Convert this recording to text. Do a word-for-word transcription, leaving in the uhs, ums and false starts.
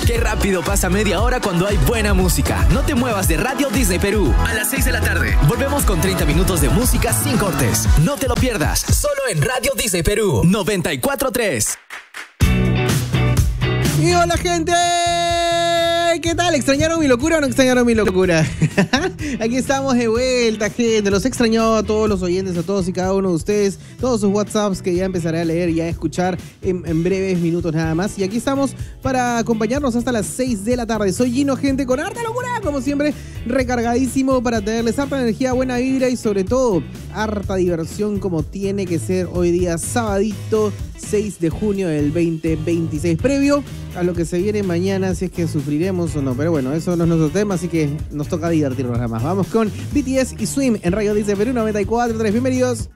Qué rápido pasa media hora cuando hay buena música. No te muevas de Radio Disney Perú. A las seis de la tarde volvemos con treinta minutos de música sin cortes. No te lo pierdas, solo en Radio Disney Perú noventa y cuatro punto tres. Y hola, gente. ¿Qué tal? ¿Extrañaron mi locura o no extrañaron mi locura? Aquí estamos de vuelta, gente. Los he extrañado a todos los oyentes, a todos y cada uno de ustedes. Todos sus WhatsApps que ya empezaré a leer y a escuchar en, en breves minutos nada más. Y aquí estamos para acompañarnos hasta las seis de la tarde. Soy Gino, gente, con harta locura, como siempre, recargadísimo para tenerles harta energía, buena vibra y sobre todo harta diversión como tiene que ser hoy día, sabadito seis de junio del veinte veintiséis, previo a lo que se viene mañana, si es que sufriremos o no, pero bueno, eso no es nuestro tema, así que nos toca divertirnos nada más. Vamos con B T S y Swim en Radio Disney Perú noventa y cuatro punto tres. Bienvenidos.